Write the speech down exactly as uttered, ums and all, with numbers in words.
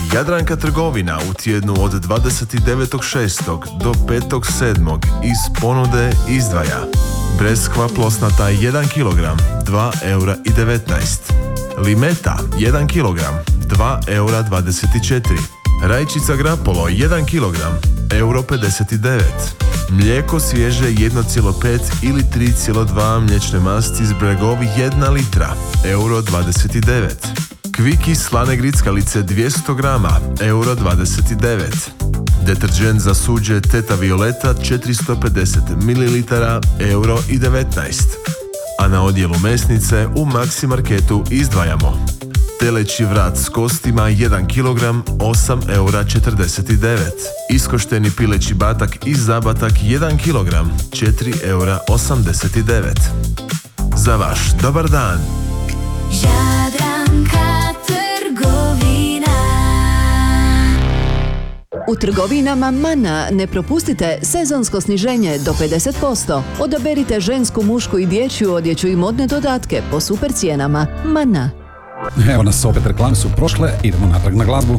Jadranka trgovina u tjednu od dvadeset devetog šestog do petog sedmog iz ponude izdvaja breskva plosnata jedan kilogram, dva eura i devetnaest. Limeta jedan kilogram, dva eura dvadeset četiri. Rajčica grapolo jedan kilogram, euro pedeset devet. Mlijeko svježe jedan zarez pet ili tri zarez dva mliječne masti iz Bregovi jedna litra, euro dvadeset devet. Kviki slane grickalice dvjesto grama, euro dvadeset devet. Deterđent za suđe Teta Violeta četiristo pedeset mililitara, euro i devetnaest. A na odjelu mesnice u Maxi Marketu izdvajamo teleći vrat s kostima jedan kilogram, osam eura četrdeset devet. Iskošteni pileći batak i zabatak jedan kilogram, četiri eura osamdeset devet. Za vaš dobar dan! Jadranka trgovina. U trgovinama Mana ne propustite sezonsko sniženje do pedeset posto. Odaberite žensku, mušku i dječju odjeću i modne dodatke po super cijenama. Mana. Evo nas opet, reklame su prošle, idemo natrag na glazbu.